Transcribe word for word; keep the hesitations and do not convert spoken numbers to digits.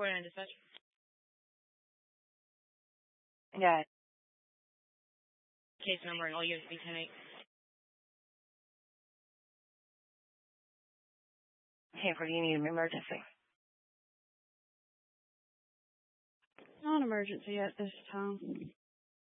forty-nine dispatch. Yeah. Case number and all units be ten eight. Hey, what do you need? An emergency? Not an emergency at this time.